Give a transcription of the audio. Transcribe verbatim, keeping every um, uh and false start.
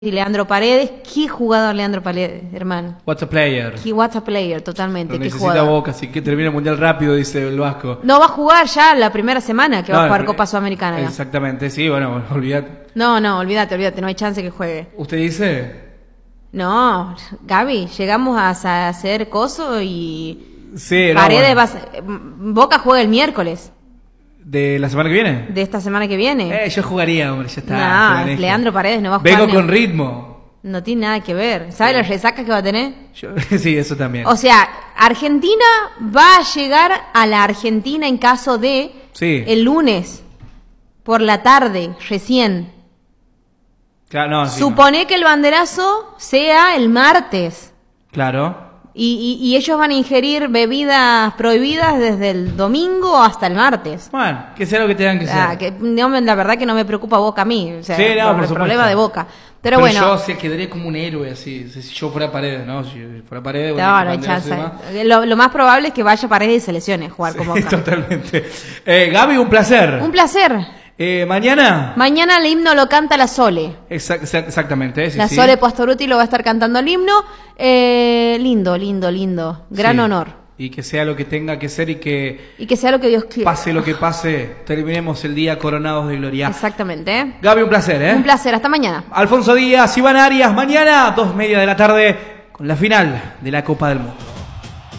Y Leandro Paredes, qué jugador Leandro Paredes, hermano. What's a player. He, what's a player, totalmente. No qué necesita jugador. Boca, así que termina el Mundial rápido, dice el Vasco. No va a jugar ya la primera semana que va No, a jugar el- Copa Sudamericana. ¿no? Exactamente, sí, bueno, olvidate. No, no, olvídate, olvídate, no hay chance que juegue. ¿Usted dice? No, Gaby, llegamos a sa- hacer coso y Sí, no, Paredes bueno. va a ser- Boca juega el miércoles ¿De la semana que viene? de esta semana que viene. Eh, yo jugaría, hombre, ya está. No, se maneja. Leandro Paredes no va a jugar. Vengo ni- con ritmo. No tiene nada que ver. ¿Sabe la resaca que va a tener? Yo- sí, eso también. O sea, Argentina va a llegar a la Argentina en caso de Sí. el lunes por la tarde, recién. Claro, no, sí, Supone que el banderazo sea el martes. no. Claro. Y, y- y ellos van a ingerir bebidas prohibidas desde el domingo hasta el martes. Bueno, que sea lo que tengan que Ah, ser. que no me- la verdad que no me preocupa Boca a mí. O sea, Sí, no, por por el supuesto. problema de Boca. Pero, Pero bueno. yo se quedaría como un héroe así, si yo fuera Paredes, ¿no? Si fuera Paredes, bueno, No, que no hay banderazo y chance. demás. Lo, lo más probable es que vaya Paredes y se lesione jugar como Sí, Boca. totalmente. Eh, Gaby, un placer. Un placer. Eh, mañana. Mañana el himno lo canta la Sole. Exac- exac- exactamente. Sí, la sí. Sole Pastoruti lo va a estar cantando el himno. Eh, lindo, lindo, lindo. Gran Sí. honor. Y que sea lo que tenga que ser y que Y que sea lo que Dios quiera. pase lo que pase, terminemos el día coronados de gloria. Exactamente. ¿eh? Gaby, un placer, ¿eh? Un placer. Hasta mañana. Alfonso Díaz, Iván Arias, mañana, dos media de la tarde, con la final de la Copa del Mundo.